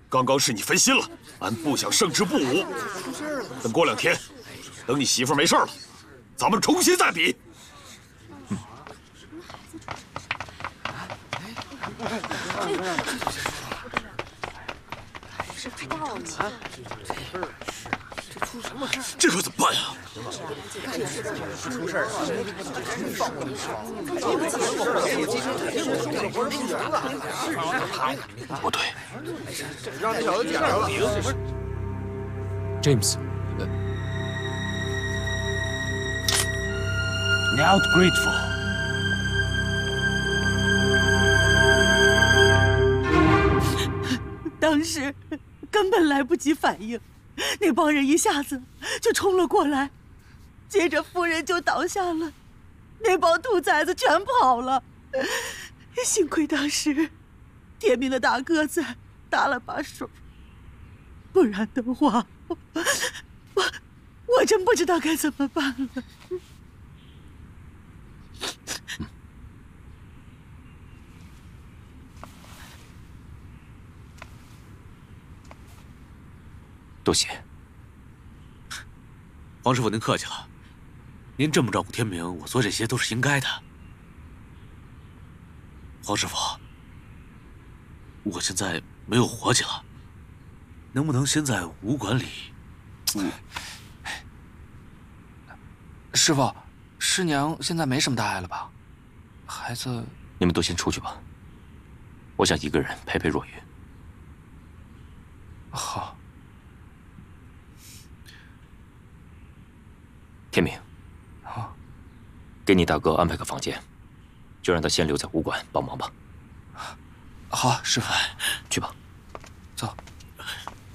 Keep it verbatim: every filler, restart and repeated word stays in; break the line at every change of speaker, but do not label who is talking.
刚刚是你分心了，俺不想胜之不武。等过两天，等你媳妇没事了，咱们重新再比。嗯。
这知道了。这出什么事？
这可怎么办呀？
出事儿
了！不对，
让这小子捡着了。
James，
Not grateful。
当时根本来不及反应。那帮人一下子就冲了过来，接着夫人就倒下了，那帮兔崽子全跑了。幸亏当时天明的大个子搭了把手，不然的话，我我我真不知道该怎么办了。
多谢，
黄师傅，您客气了。您这么照顾天明，我做这些都是应该的。黄师傅，我现在没有活计了，能不能先在武馆里？
嗯，师傅，师娘现在没什么大碍了吧？孩子，
你们都先出去吧，我想一个人陪陪若云。
好。
天明，
啊，
给你大哥安排个房间，就让他先留在武馆帮忙吧。
好，师傅，
去吧。